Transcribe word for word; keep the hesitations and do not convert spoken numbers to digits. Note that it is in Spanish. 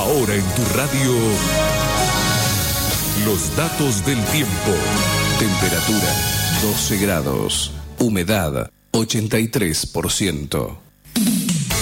Ahora en tu radio, los datos del tiempo. Temperatura doce grados. Humedad ochenta y tres por ciento.